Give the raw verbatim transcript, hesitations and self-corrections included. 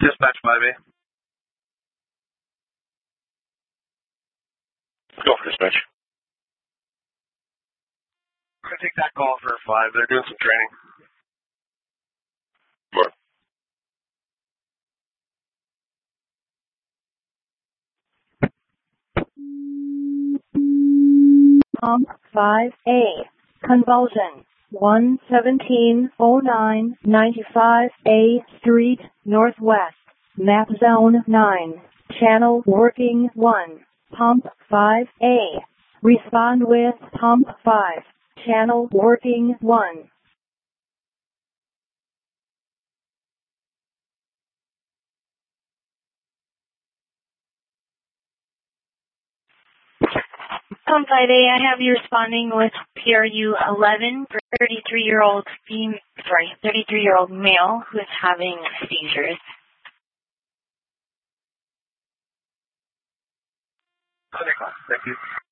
Dispatch five A. Go for dispatch. I'm going to take that call for five. They're doing some training. What? Pump five A. Convulsion. one seventeen oh nine ninety-five A Street, Northwest. Map Zone nine. Channel working one. Pump five A. Respond with Pump five. Channel working one. Pump five A, I have you responding with P R U eleven for thirty-three-year-old fem- sorry, thirty-three-year-old male who is having seizures. Okay, thank you.